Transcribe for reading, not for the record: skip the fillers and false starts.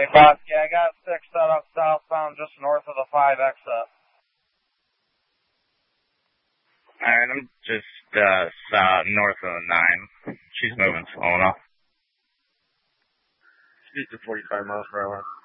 Hey, boss, yeah, I got 6 set up southbound just north of the 5 exit. Alright, I'm just north of the 9. She's moving slow enough. Speed to 45 miles per hour.